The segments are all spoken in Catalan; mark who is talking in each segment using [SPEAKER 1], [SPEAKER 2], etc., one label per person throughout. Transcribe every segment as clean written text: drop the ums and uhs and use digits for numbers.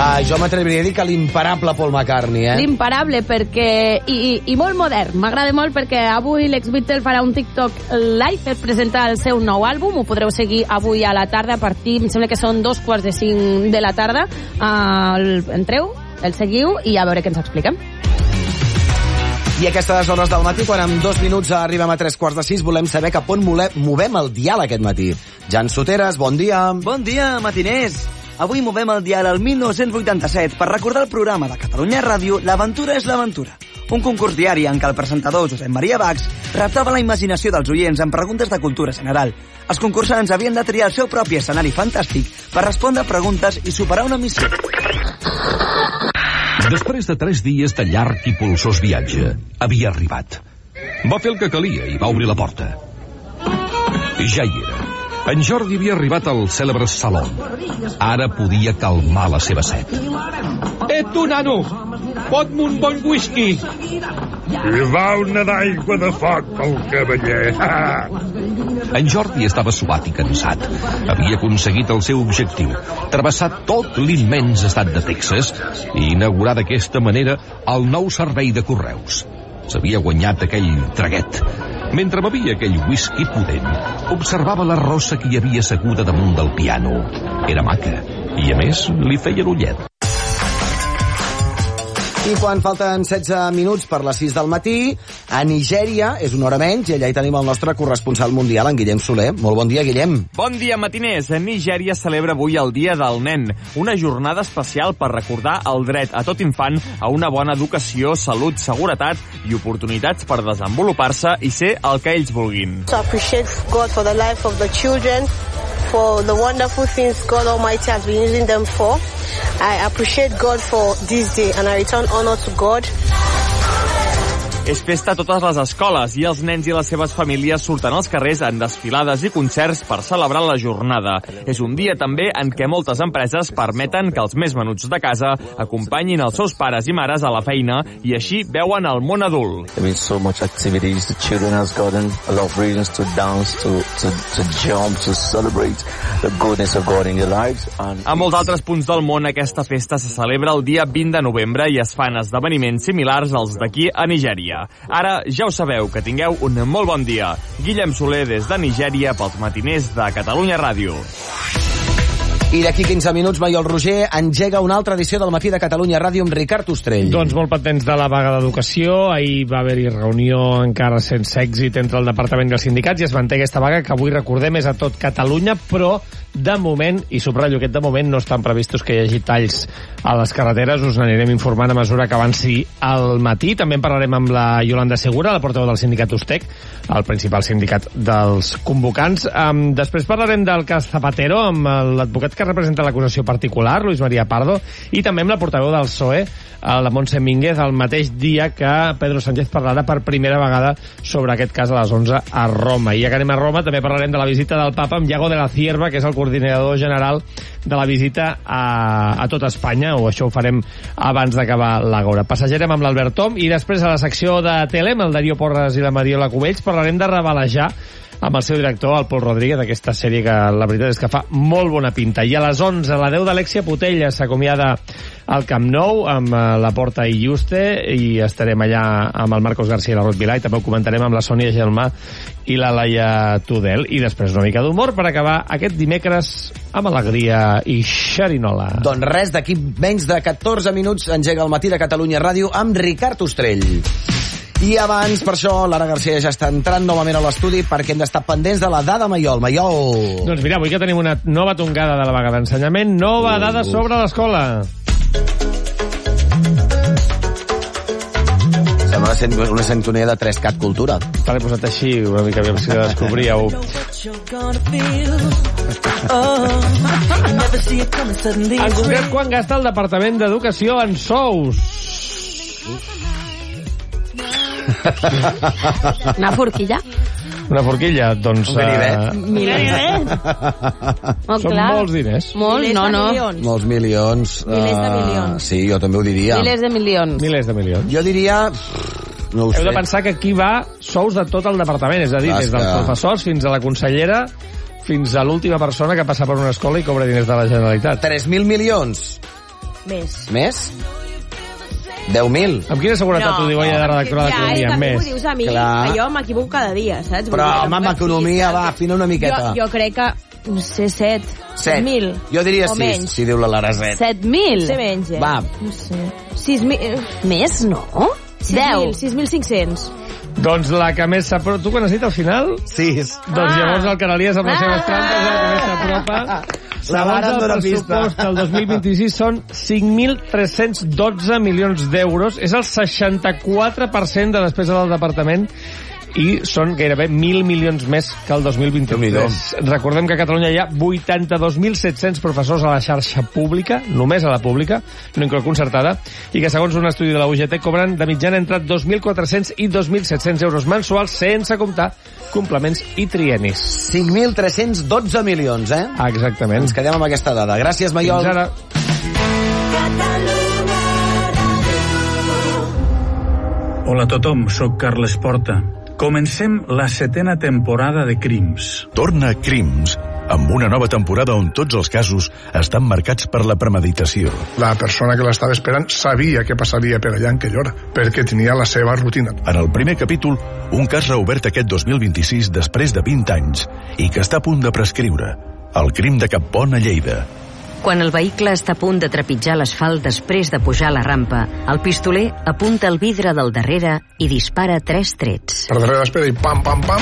[SPEAKER 1] Jo m'atreviria a dir que l'imparable Paul McCartney,
[SPEAKER 2] L'imparable, perquè... I molt modern. M'agrada molt perquè avui l'ex-Beatle farà un TikTok live per presentar el seu nou àlbum. Ho podreu seguir avui a la tarda a partir... Em sembla que són 4:45 de la tarda. Entreu, el seguiu i a veure què ens expliquem.
[SPEAKER 1] I a aquestes hores del matí, quan en 2 minuts arribem a 5:45, volem saber cap on movem el dial aquest matí. Jan Soteres, bon dia.
[SPEAKER 3] Bon dia, matiners. Avui movem el dial al 1987 per recordar el programa de Catalunya Ràdio L'Aventura és l'Aventura, un concurs diari en què el presentador Josep Maria Bax reptava la imaginació dels oients amb preguntes de cultura general. Els concursants havien de triar el seu propi escenari fantàstic per respondre preguntes i superar una missió.
[SPEAKER 4] Després de 3 dies de llarg i polsós viatge, havia arribat. Va fer el que calia i va obrir la porta. Ja hi era. En Jordi havia arribat al cèlebre saló. Ara podia calmar la seva set.
[SPEAKER 5] Tu, nano, pot-me un bon whisky.
[SPEAKER 6] I va una d'aigua de foc pel cavaller.
[SPEAKER 4] En Jordi estava suat i cansat. Havia aconseguit el seu objectiu, travessar tot l'immens estat de Texas i inaugurar d'aquesta manera el nou servei de correus. S'havia guanyat aquell traguet. Mentre bevia aquell whisky potent, observava la rossa que hi havia asseguda damunt del piano. Era maca, i a més li feia l'ullet.
[SPEAKER 1] I quan falten 16 minuts per les 6 del matí, a Nigèria, és una hora menys, i allà hi tenim el nostre corresponsal mundial, en Guillem Soler. Molt bon dia, Guillem.
[SPEAKER 7] Bon dia, matiners. Nigèria celebra avui el Dia del Nen, una jornada especial per recordar el dret a tot infant a una bona educació, salut, seguretat i oportunitats per desenvolupar-se i ser el que ells vulguin.
[SPEAKER 8] To appreciate God for the life of the children, for the wonderful things God Almighty has been using them for. I appreciate God for this day and I return honor to God.
[SPEAKER 7] És festa a totes les escoles i els nens i les seves famílies surten als carrers en desfilades i concerts per celebrar la jornada. És un dia també en què moltes empreses permeten que els més menuts de casa acompanyin els seus pares i mares a la feina i així veuen el món adult.
[SPEAKER 9] There is so much activities. The children has gotten a lot of reasons to dance, to jump, to celebrate the goodness of God in their lives.
[SPEAKER 7] A molts altres punts del món aquesta festa se celebra el dia 20 de novembre i es fan esdeveniments similars als d'aquí a Nigèria. Ara ja ho sabeu, que tingueu un molt bon dia. Guillem Soler des de Nigèria pels matiners de Catalunya Ràdio.
[SPEAKER 1] I d'aquí 15 minuts, Maiol Roger engega una altra edició del Matí de Catalunya Ràdio amb Ricard Ostrell.
[SPEAKER 5] Doncs molt patents de la vaga d'educació. Ahir va haver-hi reunió encara sense èxit entre el Departament i els sindicats i es manté aquesta vaga que avui recordem és a tot Catalunya, però de moment, i subratllo aquest de moment, no estan previstos que hi hagi talls a les carreteres. Us n'anirem informant a mesura que avanci al matí. També en parlarem amb la Yolanda Segura, la portaveu del sindicat USTEC, el principal sindicat dels convocants. Després parlarem del cas Zapatero amb l'advocat que representa l'acusació particular, Luis María Pardo, i també amb la portaveu del PSOE, la Montse Mínguez, el mateix dia que Pedro Sánchez parlarà per primera vegada sobre aquest cas a les 11 a Roma. I ja que anem a Roma, també parlarem de la visita del papa amb Iago de la Cierva, que és el coordinador general de la visita a tot Espanya, o això ho farem abans d'acabar l'Agora. Passejarem amb l'Albert Tom i després a la secció de tele, amb el Darío Porras i la Mariola Cubells, parlarem de revalejar amb el seu director, el Pol Rodríguez, d'aquesta sèrie que la veritat és que fa molt bona pinta. I a les 11, a la 10 d'Alexia Putella s'acomiada al Camp Nou amb la Porta i Juste i estarem allà amb el Marcos García i la Ruth Vilà i també ho comentarem amb la Sònia Gelmà i la Laia Tudel. I després una mica d'humor per acabar aquest dimecres amb alegria i xerinola.
[SPEAKER 1] Doncs res, d'aquí menys de 14 minuts engega el Matí de Catalunya Ràdio amb Ricard Ostrell. I abans, per això, Lara García ja està entrant novament a l'estudi perquè hem d'estar pendents de la dada Maiol. Maiol!
[SPEAKER 5] Doncs mira, avui que tenim una nova tongada de la vaga d'ensenyament, nova dada sobre l'escola.
[SPEAKER 1] Sembla una sintonia de 3CAT Cultura.
[SPEAKER 5] Te l'he posat així, una mica, aviam si la descobríeu. En concret, quan gasta el Departament d'Educació en sous?
[SPEAKER 2] Una forquilla?
[SPEAKER 5] Una forquilla? Doncs...
[SPEAKER 2] Milers.
[SPEAKER 5] Són molts diners.
[SPEAKER 2] Molts, no.
[SPEAKER 1] Molts milions.
[SPEAKER 2] Milers de milions.
[SPEAKER 1] Sí, jo també ho diria.
[SPEAKER 2] Milers de milions.
[SPEAKER 5] Milers de milions.
[SPEAKER 1] Jo diria... No ho sé.
[SPEAKER 5] Heu de pensar que aquí va sous de tot el departament, és a dir, des dels professors fins a la consellera, fins a l'última persona que passa per una escola i cobra diners de la Generalitat.
[SPEAKER 1] 3.000 milions. Més? 10.000?
[SPEAKER 5] Amb quina seguretat ho diu ella de redactora d'Economia?
[SPEAKER 10] Més.
[SPEAKER 5] Més.
[SPEAKER 10] Ho dius a mi,
[SPEAKER 1] Clar.
[SPEAKER 10] que jo m'equivoco cada dia, saps?
[SPEAKER 1] Però, home, amb economia, va, afina una miqueta.
[SPEAKER 10] Jo crec que, no sé, 7.000.
[SPEAKER 1] Jo diria
[SPEAKER 10] o
[SPEAKER 1] 6,
[SPEAKER 10] menys.
[SPEAKER 1] si diu la Lara 7.
[SPEAKER 2] 7.000?
[SPEAKER 10] Sé menys,
[SPEAKER 1] Va.
[SPEAKER 10] No sé. 6.000...
[SPEAKER 2] Més, no?
[SPEAKER 10] 6.500.
[SPEAKER 5] Doncs la que més s'apropa... Tu quan has dit al final?
[SPEAKER 1] 6.
[SPEAKER 5] Doncs llavors el Canalies amb les seves trampes és el que més s'apropa.
[SPEAKER 1] La Lara
[SPEAKER 5] Segons
[SPEAKER 1] em dóna
[SPEAKER 5] el pressupost
[SPEAKER 1] pista.
[SPEAKER 5] del 2026 són 5.312 milions d'euros. És el 64% de despesa del departament i són gairebé 1.000 milions més que el 2023. Recordem que a Catalunya hi ha 82.700 professors a la xarxa pública, només a la pública, no inclou concertada, i que segons un estudi de la UGT cobren de mitjana entre 2.400 i 2.700 euros mensuals sense comptar complements i trienis.
[SPEAKER 1] 5.312 milions, eh?
[SPEAKER 5] Exactament.
[SPEAKER 1] Ens quedem amb aquesta dada. Gràcies, Maiol.
[SPEAKER 5] Fins ara.
[SPEAKER 11] Hola a tothom, sóc Carles Porta. Comencem la 7ª temporada de Crims.
[SPEAKER 12] Torna Crims, amb una nova temporada on tots els casos estan marcats per la premeditació.
[SPEAKER 13] La persona que l'estava esperant sabia què passaria per allà en aquella hora, perquè tenia la seva rutina.
[SPEAKER 12] En el primer capítol, un cas reobert aquest 2026 després de 20 anys i que està a punt de prescriure. El crim de Capbon a Lleida.
[SPEAKER 14] Quan el vehicle està a punt de trepitjar l'asfalt després de pujar la rampa, el pistoler apunta el vidre del darrere i dispara 3 trets.
[SPEAKER 13] Per darrere d'espera i pam, pam, pam.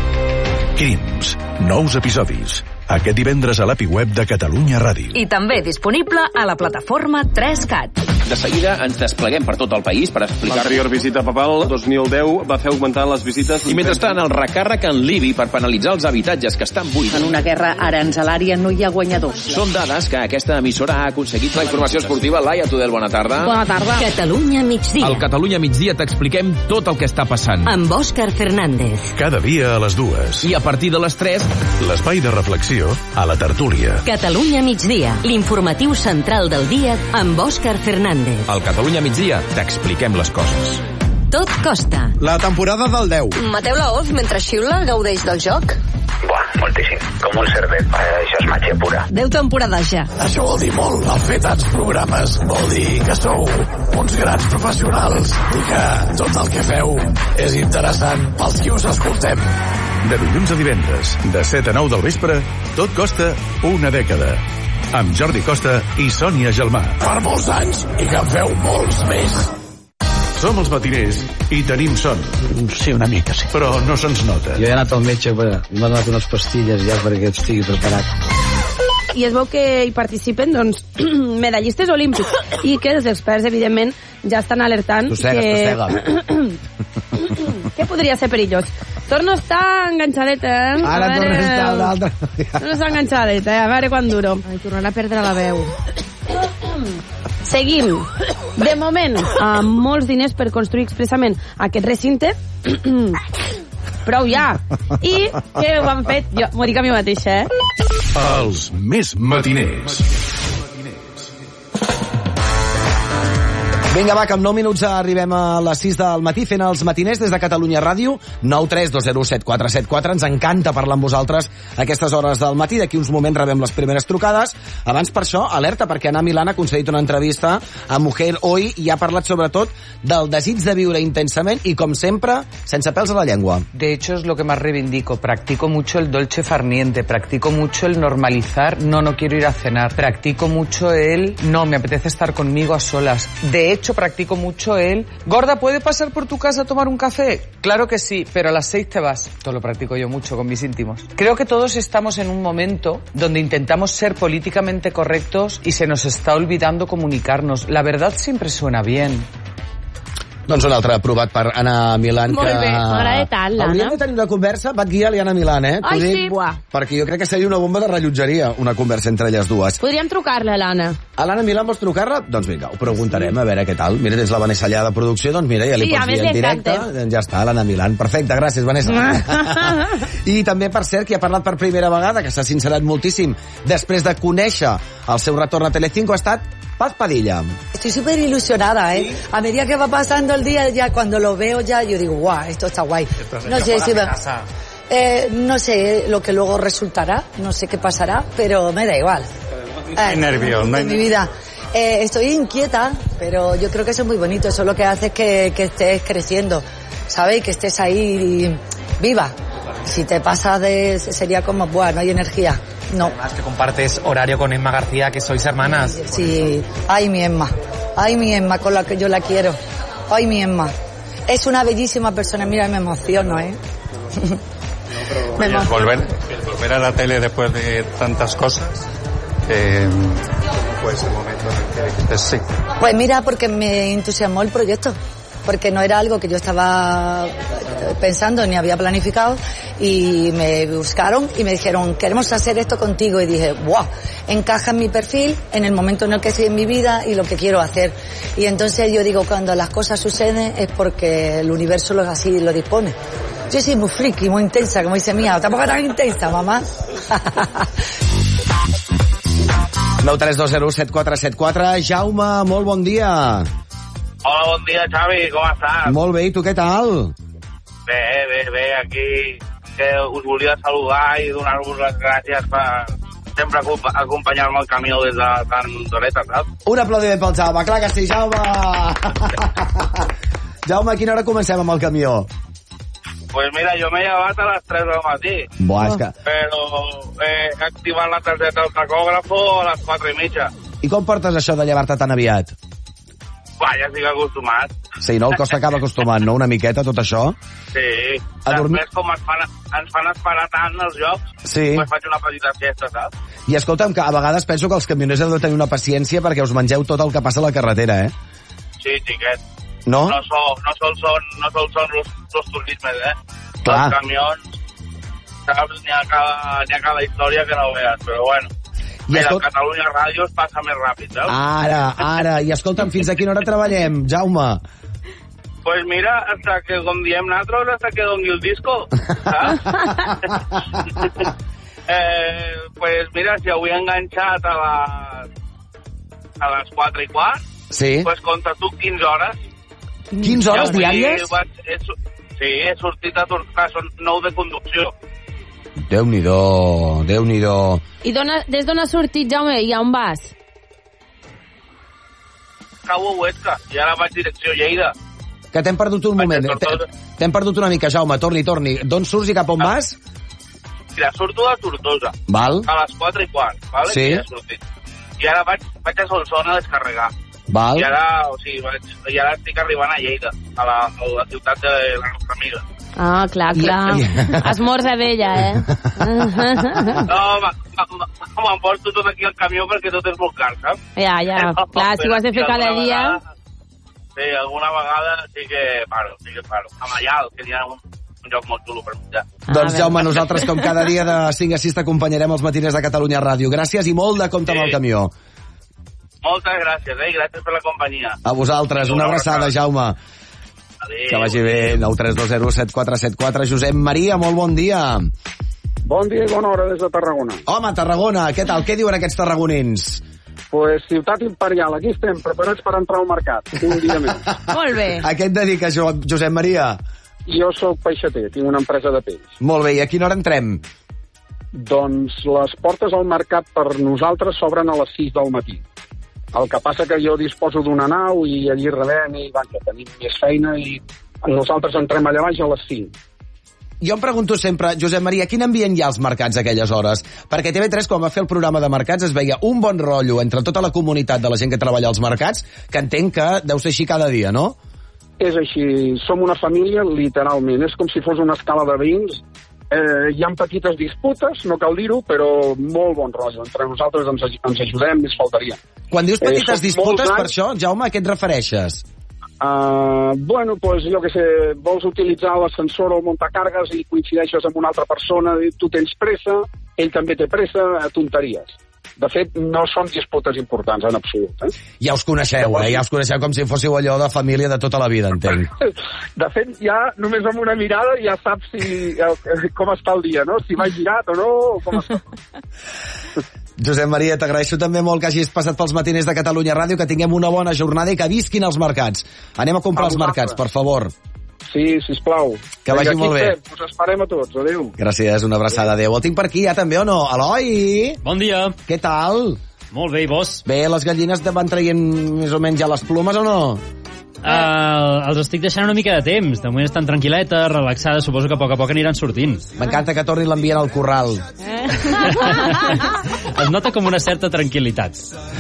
[SPEAKER 12] Crims. Nous episodis. Aquest divendres a l'API web de Catalunya Ràdio.
[SPEAKER 14] I també disponible a la plataforma 3CAT.
[SPEAKER 15] De seguida ens despleguem per tot el país per explicar...
[SPEAKER 16] L'anterior visita papal, 2010, va fer augmentar les visites...
[SPEAKER 15] I mentrestant, el recàrrec en l'IBI per penalitzar els habitatges que estan buits.
[SPEAKER 17] En una guerra aranzelària no hi ha guanyadors.
[SPEAKER 15] Són dades que aquesta emissora ha aconseguit. La informació esportiva, Laia Tudel, bona tarda.
[SPEAKER 14] Bona tarda. Catalunya migdia.
[SPEAKER 4] Al Catalunya migdia t'expliquem tot el que està passant.
[SPEAKER 14] Amb Òscar Fernández.
[SPEAKER 12] Cada dia a les 2.
[SPEAKER 4] I a partir de les 3...
[SPEAKER 12] L'espai de reflexió a la tertúlia.
[SPEAKER 14] Catalunya migdia, l'informatiu central del dia amb Òscar Fernández.
[SPEAKER 4] Al Catalunya migdia t'expliquem les coses.
[SPEAKER 14] Tot costa.
[SPEAKER 1] La temporada del 10.
[SPEAKER 18] Mateu Laoz, mentre xiula, gaudeix del joc?
[SPEAKER 19] Buah, moltíssim. Com un cerdet. Això és màgia pura.
[SPEAKER 18] 10 temporades ja.
[SPEAKER 12] Això vol dir molt. El fer tants programes vol dir que sou uns grans professionals i que tot el que feu és interessant pels qui us escoltem. De dilluns a divendres, de 7 a 9 del vespre, tot costa una dècada. Amb Jordi Costa i Sònia Gelmà. Per molts anys i que en feu molts més. Som els matiners i tenim son.
[SPEAKER 20] Sí, una mica, sí.
[SPEAKER 12] Però no se'ns nota.
[SPEAKER 20] Jo he anat al metge, m'ha donat unes pastilles ja perquè estigui preparat.
[SPEAKER 10] I es veu que hi participen, doncs, medallistes olímpics i que els experts, evidentment, ja estan alertant que podria ser perillós. Torno a estar enganxadeta, eh?
[SPEAKER 1] Ara torna a estar una altra.
[SPEAKER 10] Torno a estar enganxadeta, a veure quan duro. Ai, tornarà a perdre la veu. Seguim. De moment, amb molts diners per construir expressament aquest recinte. Prou ja. I què ho han fet? Jo m'ho dic a mi mateixa,
[SPEAKER 12] Els més matiners.
[SPEAKER 1] Vinga, va, que en 9 minuts arribem a les 6 del matí fent els matiners des de Catalunya Ràdio, 932017474. Ens encanta parlar amb vosaltres a aquestes hores del matí. D'aquí uns moments rebem les primeres trucades. Abans, per això, alerta, perquè Ana Milán ha concedit una entrevista a Mujer Hoy i ha parlat sobretot del desig de viure intensament i, com sempre, sense pèls a la llengua.
[SPEAKER 21] De hecho, es lo que más reivindico. Practico mucho el dolce farniente, practico mucho el normalizar, no quiero ir a cenar. Practico mucho el, no, me apetece estar conmigo a solas. De hecho, practico mucho el, gorda, ¿puede pasar por tu casa a tomar un café? Claro que sí, pero a las 6 te vas. Esto lo practico yo mucho con mis íntimos. Creo que todos estamos en un momento donde intentamos ser políticamente correctos y se nos está olvidando comunicarnos. La verdad siempre suena bien.
[SPEAKER 1] Doncs un altre aprovat per Ana Milán.
[SPEAKER 2] Molt bé, m'agrada tant, l'Anna.
[SPEAKER 1] Hauríem de tenir una conversa, Bat Guial i Ana Milán, eh?
[SPEAKER 2] Ai, sí.
[SPEAKER 1] Perquè jo crec que seria una bomba de rellotgeria, una conversa entre elles dues.
[SPEAKER 2] Podríem trucar-la, l'Anna.
[SPEAKER 1] A l'Anna Milán vols trucar-la? Doncs vinga, ho preguntarem, a veure què tal. Mira, tens la Vanessa allà de producció, doncs mira, ja li pots dir en directe. Doncs ja està, l'Anna Milán. Perfecte, gràcies, Vanessa. I també, per cert, qui ha parlat per primera vegada, que s'ha sincerat moltíssim, després de conèixer el seu retorn a Telecinco, ha estat Paz Padilla.
[SPEAKER 22] Estoy súper ilusionada, ¿eh? A medida que va pasando el día, ya cuando lo veo ya, yo digo, guau, esto está guay. No sé si no sé lo que luego resultará, no sé qué pasará, pero me da igual.
[SPEAKER 23] Nervios,
[SPEAKER 22] mi vida. Estoy inquieta, pero yo creo que eso es muy bonito. Eso lo que hace es que estés creciendo, ¿sabes? Y que estés ahí viva. Si te pasas sería como, buah, no hay energía. No.
[SPEAKER 3] Además que compartes horario con Emma García, que sois hermanas.
[SPEAKER 22] Sí. Ay, mi Emma, con la que yo la quiero. Ay, mi Emma. Es una bellísima persona. Mira, me emociono,
[SPEAKER 6] Volver a la tele después de tantas cosas, pues el momento en el que sí.
[SPEAKER 22] Pues mira, porque me entusiasmó el proyecto, porque no era algo que yo estaba pensando ni había planificado, y me buscaron y me dijeron, queremos hacer esto contigo, y dije, wow, encaja en mi perfil, en el momento en el que estoy en mi vida y lo que quiero hacer. Y entonces yo digo, cuando las cosas suceden es porque el universo así lo dispone. Yo soy muy friki, muy intensa, como dice Mía. Tampoco tan intensa, mamá.
[SPEAKER 1] 932017474. Jaume, molt bon dia.
[SPEAKER 23] Hola, bon dia, Xavi, com estàs?
[SPEAKER 1] Molt bé, i tu què tal?
[SPEAKER 23] Bé, aquí que us volia saludar i donar-vos les gràcies per sempre acompanyar-me al camió des de tan d'horeta, saps?
[SPEAKER 1] Un aplaudiment pel Jaume, clar que sí, Jaume! Jaume, a quina hora comencem amb el camió?
[SPEAKER 23] Pues mira, jo m'he llevat a les 3 del matí.
[SPEAKER 1] Buah, és que...
[SPEAKER 23] Però he activat la targeta del tacògrafo a les 4:30.
[SPEAKER 1] I com portes això de llevar-te tan aviat?
[SPEAKER 23] Buah, ja estic acostumat.
[SPEAKER 1] Sí, no? El cos s'acaba acostumant, no? Una miqueta, tot això?
[SPEAKER 23] Sí. Després, com ens fan esperar tant els jocs,
[SPEAKER 1] sí.
[SPEAKER 23] Pues faig una petita siesta, saps?
[SPEAKER 1] I escolta'm, que a vegades penso que els camioners heu de tenir una paciència perquè us mengeu tot el que passa a la carretera,
[SPEAKER 23] Sí, xiquet.
[SPEAKER 1] No?
[SPEAKER 23] No sol són los turismes,
[SPEAKER 1] Clar.
[SPEAKER 23] Els camions, saps? N'hi ha cada història que no veus, però bueno. Mira, Catalunya Ràdio es passa més ràpid, veus?
[SPEAKER 1] Ara. I escolta'm, fins a quina hora treballem, Jaume?
[SPEAKER 23] Pues mira, hasta que, com diem nosaltres, hasta que doni el disco, saps? Pues mira, si avui he enganxat a les 4:15,
[SPEAKER 1] sí.
[SPEAKER 23] Pues compta tu 15 hores.
[SPEAKER 1] 15 hores diàries?
[SPEAKER 23] Sí, he sortit a tornar, són 9 de conducció.
[SPEAKER 1] Déu-n'hi-do.
[SPEAKER 2] I des d'on has sortit, Jaume, i on vas?
[SPEAKER 23] Acabo a Huesca, i ara vaig direcció Lleida.
[SPEAKER 1] Que t'hem perdut un moment. T'hem perdut una mica, Jaume, torni. D'on surts i cap on vas?
[SPEAKER 23] Mira, surto de Tortosa.
[SPEAKER 1] Val.
[SPEAKER 23] A les 4:15, vale?
[SPEAKER 1] Sí.
[SPEAKER 23] I ja he sortit. I ara vaig a Solsona a descarregar.
[SPEAKER 1] Val.
[SPEAKER 23] I ara estic arribant a Lleida, a la ciutat de la nostra amiga.
[SPEAKER 2] Ah, clar. Esmorza d'ella,
[SPEAKER 23] No, m'emporto tot aquí al camió perquè tot és molt car, saps?
[SPEAKER 2] Ja. Clar, si ho has de fer cada dia...
[SPEAKER 23] Sí, alguna vegada sí que paro. A Mallal, que hi ha un lloc molt xulo per menjar.
[SPEAKER 1] Doncs, Jaume, nosaltres, com cada dia de 5 a 6, t'acompanyarem als matiners de Catalunya Ràdio. Gràcies i molt de compte amb el camió.
[SPEAKER 23] Moltes gràcies, gràcies per la companyia.
[SPEAKER 1] A vosaltres, una abraçada, Jaume.
[SPEAKER 23] Adéu.
[SPEAKER 1] Que vagi bé. 932017474. Josep Maria, molt bon dia.
[SPEAKER 24] Bon dia i bona hora des de Tarragona.
[SPEAKER 1] Home, Tarragona, què tal? Què diuen aquests tarragonins?
[SPEAKER 24] Pues ciutat imperial, aquí estem, preparats per entrar al mercat. Un dia més.
[SPEAKER 2] Molt bé.
[SPEAKER 1] A què et dediques, Josep Maria?
[SPEAKER 24] Jo sóc peixater, tinc una empresa de peix.
[SPEAKER 1] Molt bé, i a quina hora entrem?
[SPEAKER 24] Doncs les portes al mercat per nosaltres s'obren a les 6 del matí. El que passa que jo disposo d'una nau i allí rebem i tenim més feina i nosaltres entrem allà baix a les 5.
[SPEAKER 1] Jo em pregunto sempre, Josep Maria, quin ambient hi ha als mercats a aquelles hores? Perquè TV3, quan va fer el programa de mercats, es veia un bon rotllo entre tota la comunitat de la gent que treballa als mercats, que entenc que deu ser així cada dia, no?
[SPEAKER 24] És així, som una família, literalment. És com si fos una escala de veïns. Hi ha petites disputes, no cal dir-ho, però molt bon rotllo. Entre nosaltres ens ajudem, més faltaria.
[SPEAKER 1] Quan dius petites disputes, per això, Jaume, a què et refereixes?
[SPEAKER 24] Bueno, pues jo que sé, vols utilitzar l'ascensor o el muntacargues i coincideixes amb una altra persona, tu tens pressa, ell també té pressa, tonteries. De fet, no són disputes importants en absolut.
[SPEAKER 1] Ja us coneixeu, ja us coneixeu com si fóssiu allò de família de tota la vida, entenc.
[SPEAKER 24] De fet, ja només amb una mirada ja saps com està el dia, no? Si va girat o no, o com està.
[SPEAKER 1] Josep Maria, t'agraeixo també molt que hagis passat pels matiners de Catalunya Ràdio, que tinguem una bona jornada i que visquin els mercats. Anem a comprar als mercats, per favor.
[SPEAKER 24] Sí, sisplau.
[SPEAKER 1] Que vagi molt bé.
[SPEAKER 24] Us esperem a tots, adéu.
[SPEAKER 1] Gràcies, una abraçada, adéu. El tinc per aquí ja també, o no? Eloi!
[SPEAKER 25] Bon dia.
[SPEAKER 1] Què tal?
[SPEAKER 5] Molt bé, i vos?
[SPEAKER 1] Bé, les gallines te van traient més o menys ja les plomes o no?
[SPEAKER 5] Els estic deixant una mica de temps. De moment estan tranquil·letes, relaxades. Suposo que a poc aniran sortint.
[SPEAKER 1] M'encanta que tornin l'ambient al corral.
[SPEAKER 5] Es nota com una certa tranquil·litat.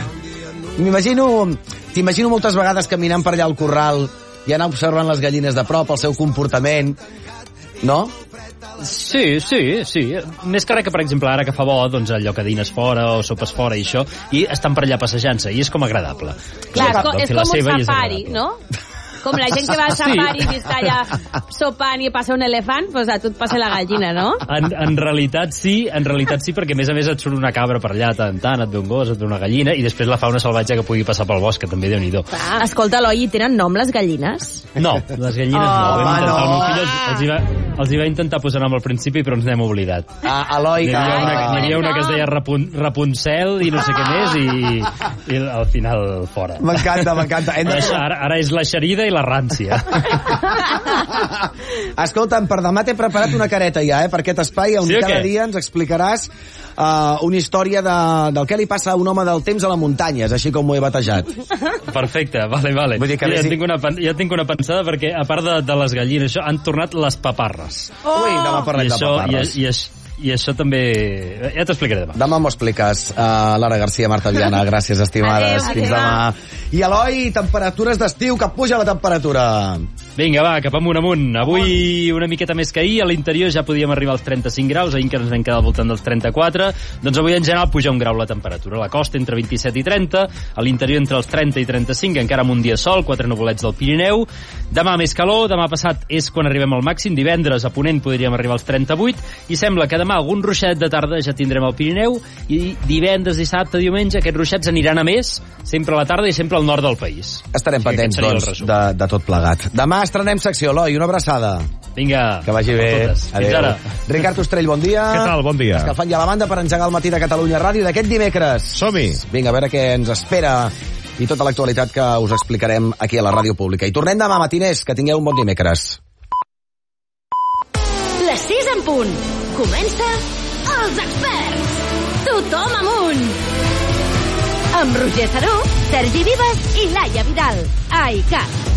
[SPEAKER 1] T'imagino moltes vegades caminant per allà al corral i anar observant les gallines de prop, el seu comportament, no?
[SPEAKER 5] Sí. Més que res que, per exemple, ara que fa bo, doncs allò que dines fora o sopes fora i això, i estan per allà passejant-se, i és com agradable.
[SPEAKER 2] Clar, és com un safari, no? Com la gent que va al safari i està allà sopant i passa un elefant, doncs a tu et passa la gallina, no?
[SPEAKER 5] En realitat sí, perquè a més et surt una cabra per allà tant, et ve un gos, et ve una gallina, i després la fauna salvatge que pugui passar pel bosc, que també Déu-n'hi-do.
[SPEAKER 10] Escolta, Eloi, tenen nom les gallines?
[SPEAKER 5] No, les gallines no. El meu fill els hi va intentar posar nom al principi, però ens n'hem oblidat.
[SPEAKER 1] Eloi,
[SPEAKER 5] N'hi havia una que es deia Rapunzel i no sé què més, i al final fora.
[SPEAKER 1] M'encanta.
[SPEAKER 5] Ara és la xerida i la rància.
[SPEAKER 1] Escolta'm, per demà t'he preparat una careta ja, per aquest espai on cada dia ens explicaràs una història del que li passa a un home del temps a la muntanya, és així com ho he batejat.
[SPEAKER 5] Perfecte, vale.
[SPEAKER 1] Vull dir que
[SPEAKER 5] ja tinc una pensada, perquè a part de les gallines, això, han tornat les paparres.
[SPEAKER 1] Ui, demà parlem de paparres.
[SPEAKER 5] I això també... Ja t'explicaré demà.
[SPEAKER 1] Demà m'ho expliques. Lara Garcia, Marta Viana, gràcies, estimades.
[SPEAKER 2] Adéu.
[SPEAKER 1] Fins demà. I Eloi, temperatures d'estiu, que puja la temperatura.
[SPEAKER 5] Vinga, va, cap amunt. Avui una miqueta més que ahir, a l'interior ja podíem arribar als 35 graus, ahir que ens vam quedar al voltant dels 34, doncs avui en general puja un grau la temperatura. A la costa entre 27 i 30, a l'interior entre els 30 i 35, encara amb un dia sol, 4 nuvolets del Pirineu. Demà més calor, demà passat és quan arribem al màxim, divendres a Ponent podríem arribar als 38, i sembla que demà algun ruixet de tarda ja tindrem al Pirineu, i divendres, dissabte, diumenge, aquests ruixets aniran a més, sempre a la tarda i sempre al nord del país.
[SPEAKER 1] Estarem pendents, doncs, de tot plegat. Demà estrenem secció, Eloi, una abraçada.
[SPEAKER 5] Vinga.
[SPEAKER 1] Que vagi bé.
[SPEAKER 5] Fins ara.
[SPEAKER 1] Ricard Ostrell, bon dia.
[SPEAKER 7] Què tal? Bon dia.
[SPEAKER 1] Escalfant ja la banda per engegar el matí de Catalunya Ràdio d'aquest dimecres.
[SPEAKER 7] Som-hi.
[SPEAKER 1] Vinga, a veure què ens espera i tota l'actualitat que us explicarem aquí a la ràdio pública. I tornem demà, matiners, que tingueu un bon dimecres.
[SPEAKER 8] Les 6 en punt. Comença Els Experts. Tothom amunt. Amb Roger Saró, Sergi Vives i Laia Vidal. A ICAT.